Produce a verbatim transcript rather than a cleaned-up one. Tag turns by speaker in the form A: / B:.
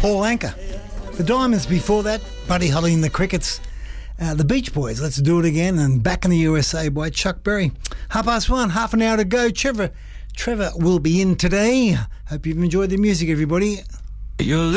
A: Paul Anka. The Diamonds before that, Buddy Holly and the Crickets. Uh, the Beach Boys, Let's Do It Again, and Back in the U S A by Chuck Berry. Half past one, half an hour to go. Trevor, Trevor will be in today. Hope you've enjoyed the music, everybody.
B: You're